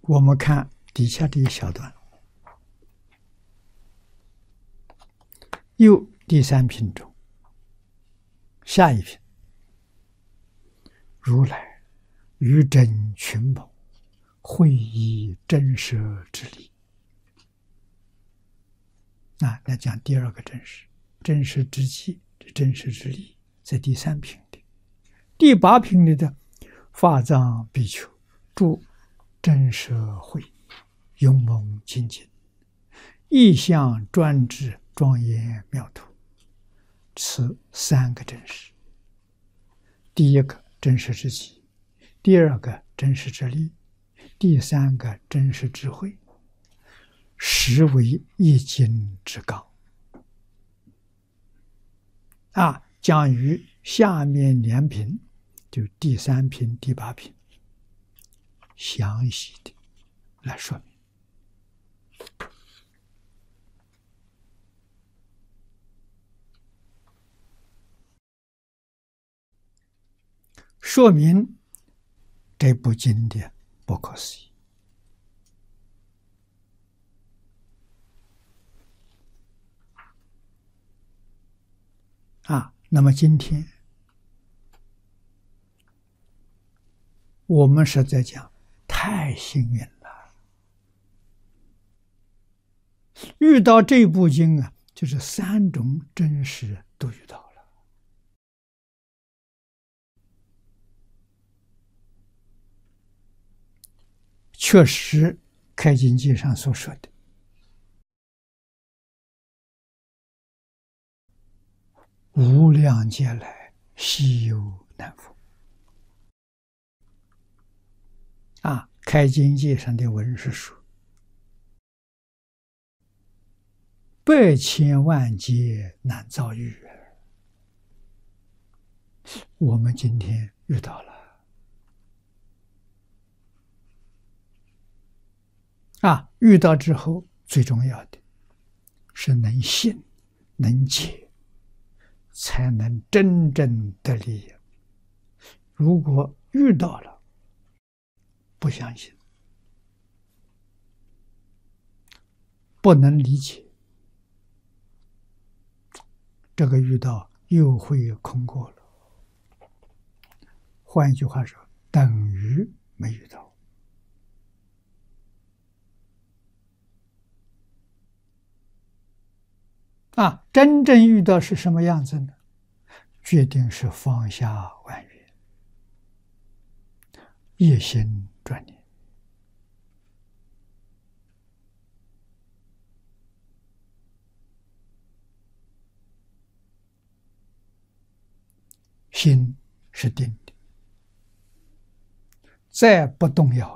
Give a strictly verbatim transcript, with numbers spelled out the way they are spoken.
我们看底下这一小段，又第三品中，下一品，如来于真群宝，会以真实之理。啊，来讲第二个真实，真实之际，这真实之理，在第三品里。第八品里的法藏比丘住真实会，勇猛精进，意象专制，庄严妙土。此三个真实：第一个真实之际，第二个真实之理，第三个真实智慧，实为一经之纲。啊，将于下面两品，就第三品、第八品，详细的来说明。说明这部经的不可思议。啊，那么今天我们是在讲太幸运了，遇到这部经啊，就是三种真实都遇到了。确实，开经记上所说的无量劫来稀有难逢。啊，开经记上的文是说，百千万劫难遭遇。我们今天遇到了。啊，遇到之后，最重要的是能信、能解，才能真正得利。如果遇到了，不相信，不能理解，这个遇到又会空过了。换一句话说，等于没遇到。啊，真正遇到是什么样子呢？决定是放下万缘，一心专念，心是定的，再不动摇。